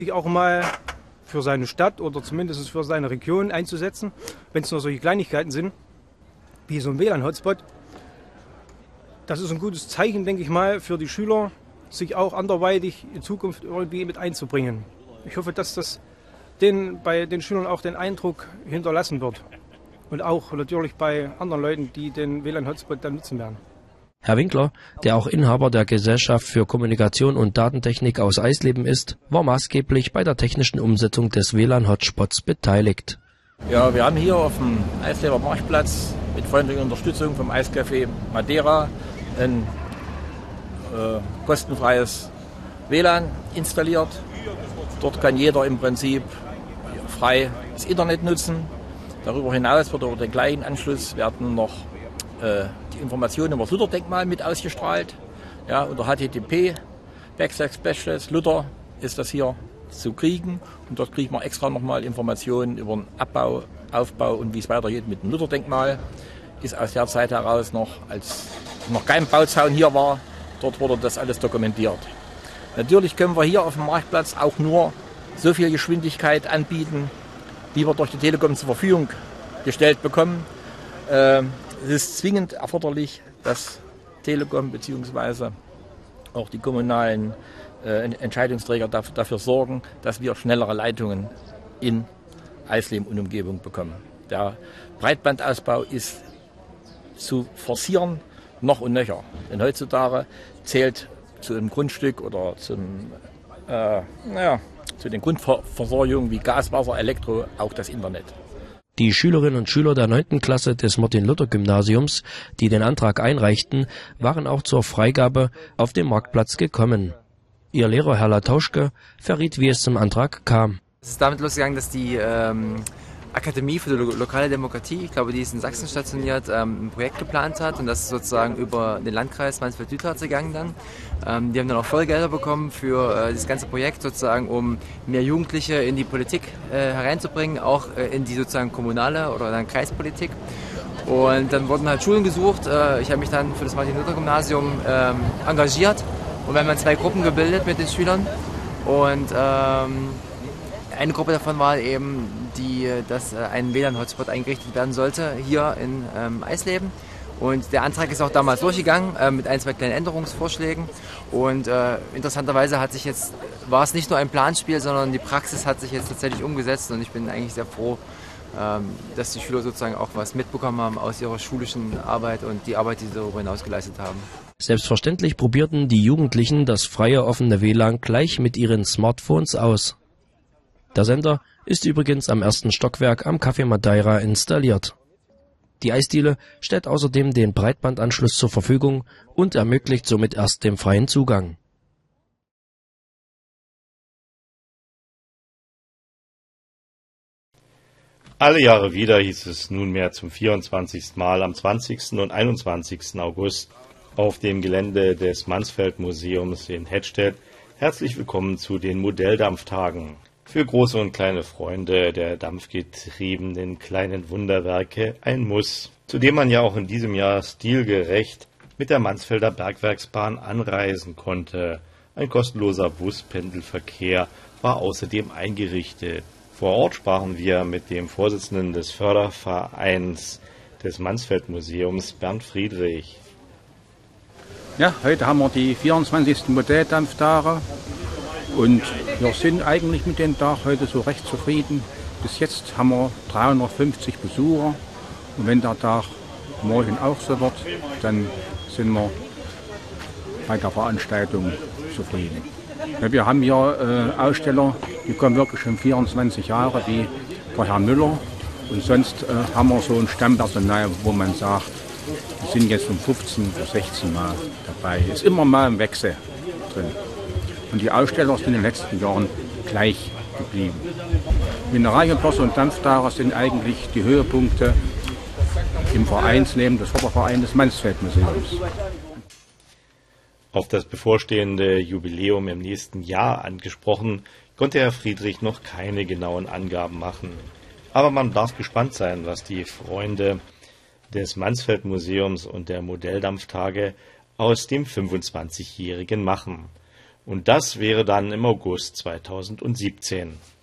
Sich auch mal für seine Stadt oder zumindest für seine Region einzusetzen, wenn es nur solche Kleinigkeiten sind, wie so ein WLAN-Hotspot. Das ist ein gutes Zeichen, denke ich mal, für die Schüler, sich auch anderweitig in Zukunft irgendwie mit einzubringen. Ich hoffe, dass das bei den Schülern auch den Eindruck hinterlassen wird. Und auch natürlich bei anderen Leuten, die den WLAN-Hotspot dann nutzen werden. Herr Winkler, der auch Inhaber der Gesellschaft für Kommunikation und Datentechnik aus Eisleben ist, war maßgeblich bei der technischen Umsetzung des WLAN-Hotspots beteiligt. Ja, wir haben hier auf dem Eisleber Marktplatz mit freundlicher Unterstützung vom Eiscafé Madeira ein kostenfreies WLAN installiert. Dort kann jeder im Prinzip frei das Internet nutzen. Darüber hinaus wird über den gleichen Anschluss werden noch die Informationen über das Luther-Denkmal mit ausgestrahlt. Ja, unter HTTP / Luther ist das hier zu kriegen. Und dort kriegt man extra nochmal Informationen über den Abbau, Aufbau und wie es weitergeht mit dem Luther-Denkmal. Ist aus der Zeit heraus noch, als noch kein Bauzaun hier war, dort wurde das alles dokumentiert. Natürlich können wir hier auf dem Marktplatz auch nur so viel Geschwindigkeit anbieten, wie wir durch die Telekom zur Verfügung gestellt bekommen. Es ist zwingend erforderlich, dass Telekom bzw. auch die kommunalen Entscheidungsträger dafür sorgen, dass wir schnellere Leitungen in Eisleben und Umgebung bekommen. Der Breitbandausbau ist zu forcieren, noch und nöcher. Denn heutzutage zählt zu einem Grundstück oder zu den Grundversorgungen wie Gas, Wasser, Elektro auch das Internet. Die Schülerinnen und Schüler der 9. Klasse des Martin-Luther-Gymnasiums, die den Antrag einreichten, waren auch zur Freigabe auf dem Marktplatz gekommen. Ihr Lehrer, Herr Latauschke, verriet, wie es zum Antrag kam. Es ist damit losgegangen, dass die Akademie für die lokale Demokratie, ich glaube, die ist in Sachsen stationiert, ein Projekt geplant hat und das ist sozusagen über den Landkreis Mansfeld-Südharz gegangen dann. Die haben dann auch Vollgelder bekommen für das ganze Projekt sozusagen, um mehr Jugendliche in die Politik hereinzubringen, auch in die sozusagen kommunale oder dann Kreispolitik. Und dann wurden halt Schulen gesucht. Ich habe mich dann für das Martin-Luther-Gymnasium engagiert und wir haben dann 2 Gruppen gebildet mit den Schülern und eine Gruppe davon war eben, dass ein WLAN-Hotspot eingerichtet werden sollte, hier in Eisleben. Und der Antrag ist auch damals durchgegangen, mit 1, 2 kleinen Änderungsvorschlägen. Und interessanterweise war es nicht nur ein Planspiel, sondern die Praxis hat sich jetzt tatsächlich umgesetzt. Und ich bin eigentlich sehr froh, dass die Schüler sozusagen auch was mitbekommen haben aus ihrer schulischen Arbeit und die Arbeit, die sie darüber hinaus geleistet haben. Selbstverständlich probierten die Jugendlichen das freie offene WLAN gleich mit ihren Smartphones aus. Der Sender ist übrigens am 1. Stockwerk am Café Madeira installiert. Die Eisdiele stellt außerdem den Breitbandanschluss zur Verfügung und ermöglicht somit erst den freien Zugang. Alle Jahre wieder hieß es nunmehr zum 24. Mal am 20. und 21. August auf dem Gelände des Mansfeld-Museums in Hettstedt: Herzlich willkommen zu den Modelldampftagen. Für große und kleine Freunde der dampfgetriebenen kleinen Wunderwerke ein Muss, zu dem man ja auch in diesem Jahr stilgerecht mit der Mansfelder Bergwerksbahn anreisen konnte. Ein kostenloser Buspendelverkehr war außerdem eingerichtet. Vor Ort sprachen wir mit dem Vorsitzenden des Fördervereins des Mansfeld-Museums, Bernd Friedrich. Ja, heute haben wir die 24. Modelldampftage. Und wir sind eigentlich mit dem Tag heute so recht zufrieden. Bis jetzt haben wir 350 Besucher. Und wenn der Tag morgen auch so wird, dann sind wir bei der Veranstaltung zufrieden. Ja, wir haben hier Aussteller, die kommen wirklich schon 24 Jahre, wie der Herr Müller. Und sonst haben wir so ein Stammpersonal, wo man sagt, wir sind jetzt um 15 bis 16 Mal dabei. Ist immer mal ein Wechsel drin. Und die Aussteller sind in den letzten Jahren gleich geblieben. Mineralienbörse und Dampftage sind eigentlich die Höhepunkte im Vereinsleben des Fördervereins des Mansfeld-Museums. Auf das bevorstehende Jubiläum im nächsten Jahr angesprochen, konnte Herr Friedrich noch keine genauen Angaben machen. Aber man darf gespannt sein, was die Freunde des Mansfeld-Museums und der Modelldampftage aus dem 25-Jährigen machen. Und das wäre dann im August 2017.